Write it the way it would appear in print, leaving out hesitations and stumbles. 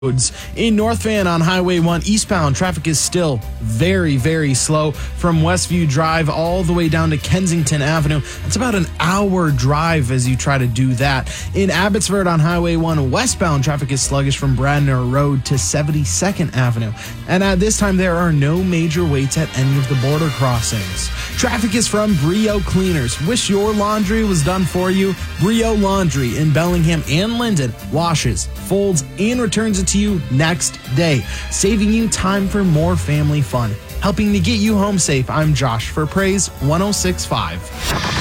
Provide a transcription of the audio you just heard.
In North Van on Highway 1 eastbound, traffic is still very, very slow from Westview Drive all the way down to Kensington Avenue. It's about an hour drive as you try to do that. In Abbotsford on Highway 1 westbound, traffic is sluggish from Bradner Road to 72nd Avenue. And at this time, there are no major waits at any of the border crossings. Traffic is from Brio Cleaners. Wish your laundry was done for you? Brio Laundry in Bellingham and Linden washes, folds, and returns it to you next day, saving you time for more family fun. Helping to get you home safe, I'm Josh for Praise 106.5.